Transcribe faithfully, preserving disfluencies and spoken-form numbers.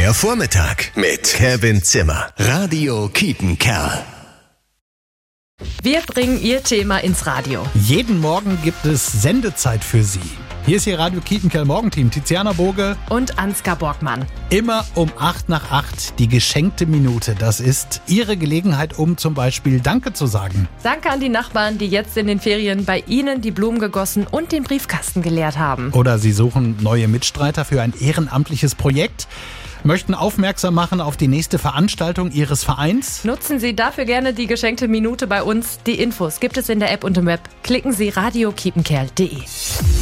Der Vormittag mit Kevin Zimmer. Radio Kiepenkerl. Wir bringen Ihr Thema ins Radio. Jeden Morgen gibt es Sendezeit für Sie. Hier ist Ihr Radio Kiepenkerl Morgenteam, Tiziana Boge Und Ansgar Borgmann. Immer um acht nach acht, die geschenkte Minute. Das ist Ihre Gelegenheit, um zum Beispiel Danke zu sagen. Danke an die Nachbarn, die jetzt in den Ferien bei Ihnen die Blumen gegossen und den Briefkasten geleert haben. Oder Sie suchen neue Mitstreiter für ein ehrenamtliches Projekt, möchten aufmerksam machen auf die nächste Veranstaltung Ihres Vereins. Nutzen Sie dafür gerne die geschenkte Minute bei uns. Die Infos gibt es in der App und im Web. Klicken Sie radio kiepenkerl punkt de.